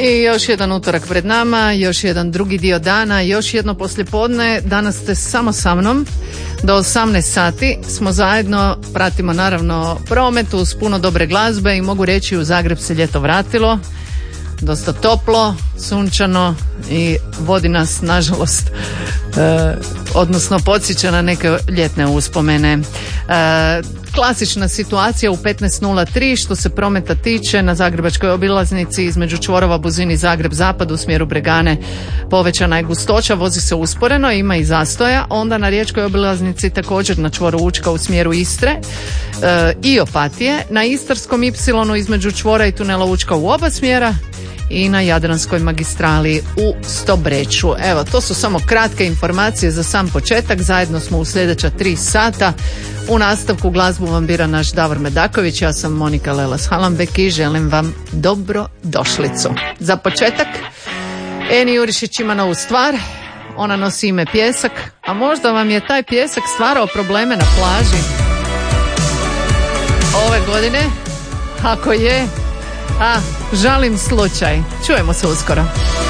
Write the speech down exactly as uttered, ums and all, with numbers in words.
I još jedan utorak pred nama, još jedan drugi dio dana, još jedno poslijepodne. Danas ste samo sa mnom. Do osamnaest sati smo zajedno, pratimo naravno promet uz puno dobre glazbe i mogu reći u Zagreb se ljeto vratilo. Dosta toplo, sunčano i vodi nas, nažalost, e, odnosno podsjeća na neke ljetne uspomene. E, klasična situacija u petnaest nula tri što se prometa tiče na zagrebačkoj obilaznici između čvorova Buzin i Zagreb Zapad u smjeru Bregane povećana je gustoća, vozi se usporeno, ima i zastoja. Onda na riječkoj obilaznici također na čvoru Učka u smjeru Istre e, i Opatije. Na Istarskom Y između čvora i tunela Učka u oba smjera i na Jadranskoj magistrali u Stobreću. Evo, to su samo kratke informacije za sam početak. Zajedno smo u sljedeća tri sata. U nastavku glazbu vam bira naš Davor Medaković. Ja sam Monika Lelas-Halambek i želim vam dobro došlicu. Za početak, Eni Jurišić ima novu stvar. Ona nosi ime Pjesak, a možda vam je taj pjesak stvarao probleme na plaži ove godine. Ako je, a žalim slučaj. Čujemo se uskoro.